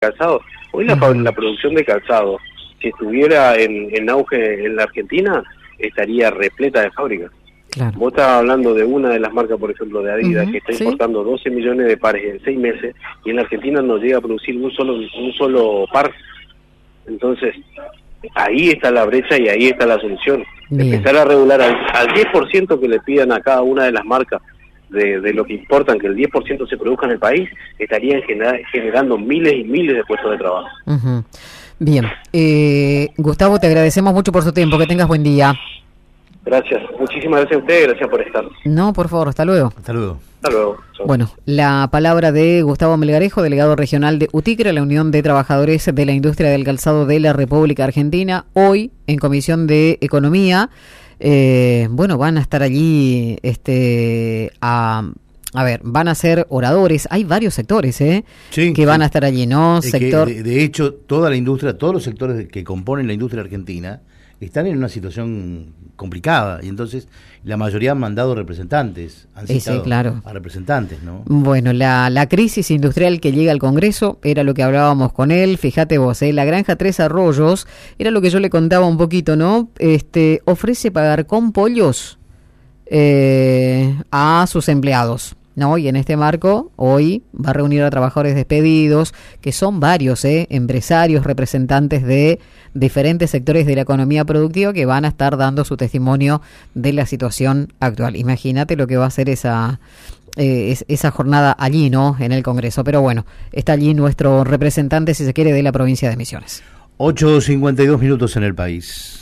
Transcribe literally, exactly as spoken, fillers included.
calzado. Hoy la, uh-huh. la producción de calzado, si estuviera en, en auge en la Argentina, estaría repleta de fábricas. Claro. Vos estás hablando de una de las marcas, por ejemplo, de Adidas, uh-huh. que está importando ¿sí? doce millones de pares en seis meses, y en la Argentina no llega a producir un solo un solo par. Entonces, ahí está la brecha y ahí está la solución. Bien. Empezar a regular al, al diez por ciento que le pidan a cada una de las marcas de, de lo que importan, que el diez por ciento se produzca en el país, estarían genera, generando miles y miles de puestos de trabajo. Uh-huh. Bien. Eh, Gustavo, te agradecemos mucho por su tiempo. Que tengas buen día. Gracias. Muchísimas gracias a ustedes. Gracias por estar. No, por favor. Hasta luego. Hasta luego. Hasta luego. Chau. Bueno, la palabra de Gustavo Melgarejo, delegado regional de UTICRA, la Unión de Trabajadores de la Industria del Calzado de la República Argentina. Hoy, en Comisión de Economía, eh, bueno, van a estar allí, este, a... A ver, van a ser oradores, hay varios sectores ¿eh? sí, que van sí. a estar allí, ¿no? Es Sector... que, de, de hecho, toda la industria, todos los sectores que componen la industria argentina están en una situación complicada y entonces la mayoría han mandado representantes, han citado sí, claro. a representantes, ¿no? Bueno, la, la crisis industrial que llega al Congreso era lo que hablábamos con él, fíjate vos, ¿eh? La Granja Tres Arroyos, era lo que yo le contaba un poquito, ¿no? Este, ofrece pagar con pollos eh, a sus empleados. No, y en este marco, hoy va a reunir a trabajadores despedidos, que son varios, ¿eh? empresarios, representantes de diferentes sectores de la economía productiva que van a estar dando su testimonio de la situación actual. Imagínate lo que va a ser esa, eh, es, esa jornada allí, ¿no? En el Congreso. Pero bueno, está allí nuestro representante, si se quiere, de la provincia de Misiones. ocho cincuenta y dos minutos en el país.